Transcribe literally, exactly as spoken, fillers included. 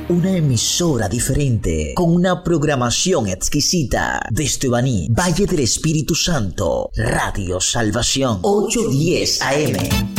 una emisora diferente, con una programación exquisita. Desde Baní, Valle del Espíritu Santo, Radio Salvación, ochocientos diez A M.